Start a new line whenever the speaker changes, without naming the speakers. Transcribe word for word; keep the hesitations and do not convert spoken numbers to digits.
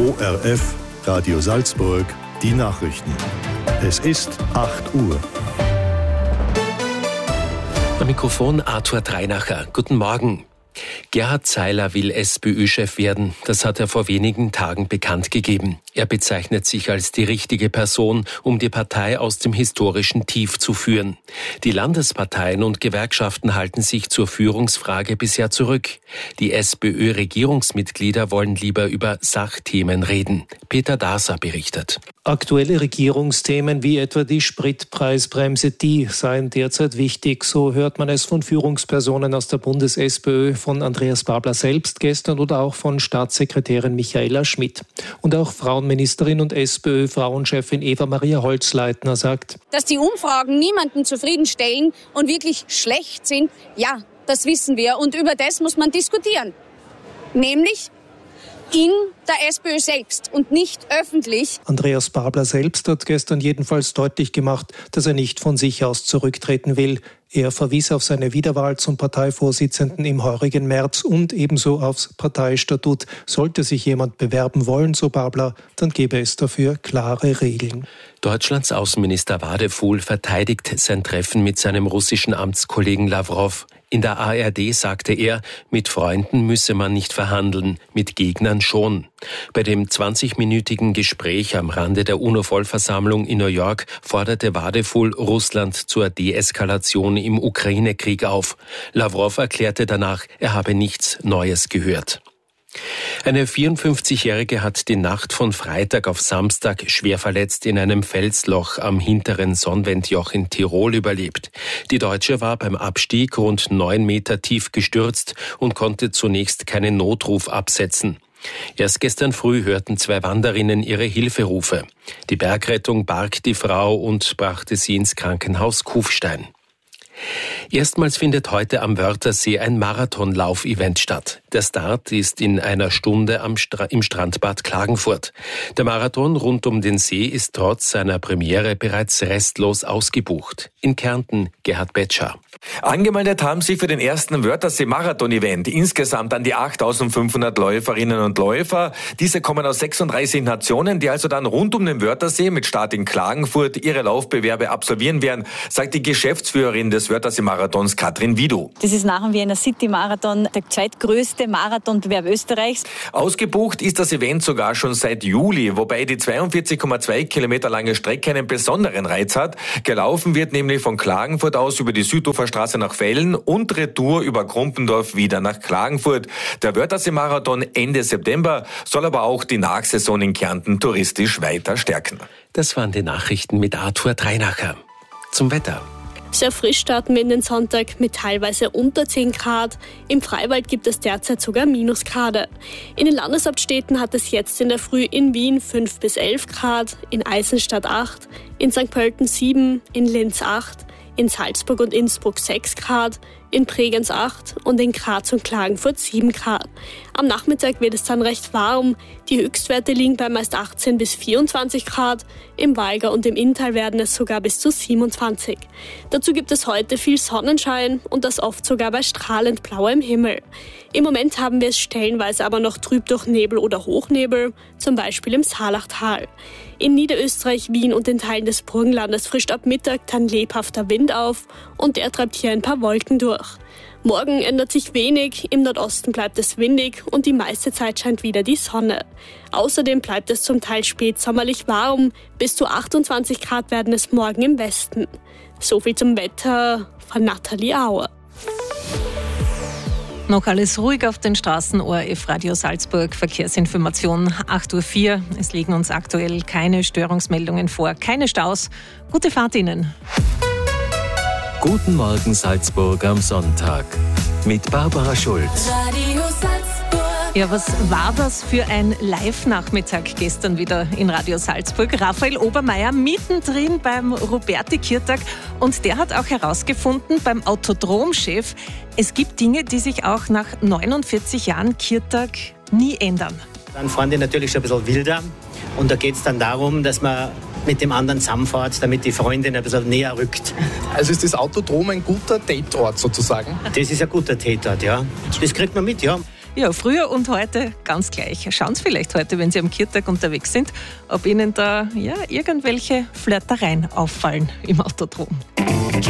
O R F, Radio Salzburg, die Nachrichten. Es ist acht Uhr.
Am Mikrofon Arthur Dreinacher. Guten Morgen. Gerhard Zeiler will SPÖ-Chef werden. Das hat er vor wenigen Tagen bekannt gegeben. Er bezeichnet sich als die richtige Person, um die Partei aus dem historischen Tief zu führen. Die Landesparteien und Gewerkschaften halten sich zur Führungsfrage bisher zurück. Die SPÖ-Regierungsmitglieder wollen lieber über Sachthemen reden. Peter Daser berichtet.
Aktuelle Regierungsthemen wie etwa die Spritpreisbremse, die seien derzeit wichtig. So hört man es von Führungspersonen aus der Bundes-SPÖ, von Andreas Babler selbst gestern oder auch von Staatssekretärin Michaela Schmidt. Und auch Frauenministerin und SPÖ-Frauenchefin Eva-Maria Holzleitner sagt:
Dass die Umfragen niemanden zufriedenstellen und wirklich schlecht sind, ja, das wissen wir. Und über das muss man diskutieren. Nämlich in der SPÖ selbst und nicht öffentlich.
Andreas Babler selbst hat gestern jedenfalls deutlich gemacht, dass er nicht von sich aus zurücktreten will. Er verwies auf seine Wiederwahl zum Parteivorsitzenden im heurigen März und ebenso aufs Parteistatut. Sollte sich jemand bewerben wollen, so Babler, dann gäbe es dafür klare Regeln.
Deutschlands Außenminister Wadefuhl verteidigt sein Treffen mit seinem russischen Amtskollegen Lawrow. In der A R D sagte er, mit Freunden müsse man nicht verhandeln, mit Gegnern schon. Bei dem zwanzigminütigen Gespräch am Rande der UNO-Vollversammlung in New York forderte Wadefuhl Russland zur Deeskalation im Ukraine-Krieg auf. Lawrow erklärte danach, er habe nichts Neues gehört. Eine vierundfünfzigjährige hat die Nacht von Freitag auf Samstag schwer verletzt in einem Felsloch am hinteren Sonnwendjoch in Tirol überlebt. Die Deutsche war beim Abstieg rund neun Meter tief gestürzt und konnte zunächst keinen Notruf absetzen. Erst gestern früh hörten zwei Wanderinnen ihre Hilferufe. Die Bergrettung barg die Frau und brachte sie ins Krankenhaus Kufstein. Erstmals findet heute am Wörthersee ein Marathonlauf-Event statt. Der Start ist in einer Stunde am Stra- im Strandbad Klagenfurt. Der Marathon rund um den See ist trotz seiner Premiere bereits restlos ausgebucht. In Kärnten Gerhard Betscher.
Angemeldet haben sich für den ersten Wörthersee-Marathon-Event insgesamt an die achttausendfünfhundert Läuferinnen und Läufer. Diese kommen aus sechsunddreißig Nationen, die also dann rund um den Wörthersee mit Start in Klagenfurt ihre Laufbewerbe absolvieren werden, sagt die Geschäftsführerin des Wörthersee-Marathons Katrin Widu.
Das ist nach dem Wiener City-Marathon der zweitgrößte Marathonbewerb Österreichs.
Ausgebucht ist das Event sogar schon seit Juli, wobei die zweiundvierzig Komma zwei Kilometer lange Strecke einen besonderen Reiz hat. Gelaufen wird nämlich von Klagenfurt aus über die Süduferstraße nach Vellen und Retour über Krumpendorf wieder nach Klagenfurt. Der Wörthersee-Marathon Ende September soll aber auch die Nachsaison in Kärnten touristisch weiter stärken.
Das waren die Nachrichten mit Arthur Dreinacher. Zum Wetter.
Sehr frisch starten wir in den Sonntag mit teilweise unter zehn Grad. Im Freiwald gibt es derzeit sogar Minusgrade. In den Landeshauptstädten hat es jetzt in der Früh in Wien fünf bis elf Grad, in Eisenstadt acht, in Sankt Pölten sieben, in Linz acht, in Salzburg und Innsbruck sechs Grad, in Bregenz acht und in Graz und Klagenfurt sieben Grad. Am Nachmittag wird es dann recht warm. Die Höchstwerte liegen bei meist achtzehn bis vierundzwanzig Grad. Im Walger und im Inntal werden es sogar bis zu siebenundzwanzig. Dazu gibt es heute viel Sonnenschein und das oft sogar bei strahlend blauem Himmel. Im Moment haben wir es stellenweise aber noch trüb durch Nebel oder Hochnebel, zum Beispiel im Saalachtal. In Niederösterreich, Wien und den Teilen des Burgenlandes frischt ab Mittag dann lebhafter Wind auf und der treibt hier ein paar Wolken durch. Morgen ändert sich wenig, im Nordosten bleibt es windig und die meiste Zeit scheint wieder die Sonne. Außerdem bleibt es zum Teil spätsommerlich warm, bis zu achtundzwanzig Grad werden es morgen im Westen. So viel zum Wetter von Nathalie Auer.
Noch alles ruhig auf den Straßen. O R F Radio Salzburg, Verkehrsinformation acht Uhr vier. Es liegen uns aktuell keine Störungsmeldungen vor, keine Staus. Gute Fahrt Ihnen.
Guten Morgen Salzburg am Sonntag mit Barbara Schulz.
Radio Salzburg. Ja, was war das für ein Live-Nachmittag gestern wieder in Radio Salzburg? Raphael Obermeier mittendrin beim Roberti-Kirtag und der hat auch herausgefunden beim Autodrom-Chef, es gibt Dinge, die sich auch nach neunundvierzig Jahren Kirtag nie ändern.
Dann fahren die natürlich schon ein bisschen wilder und da geht es dann darum, dass man mit dem anderen zusammenfährt, damit die Freundin ein bisschen näher rückt.
Also ist das Autodrom ein guter Dateort sozusagen?
Das ist ein guter Dateort, ja. Das kriegt man mit, ja.
Ja, früher und heute ganz gleich. Schauen Sie vielleicht heute, wenn Sie am Kirtag unterwegs sind, ob Ihnen da ja, irgendwelche Flirtereien auffallen im Autodrom.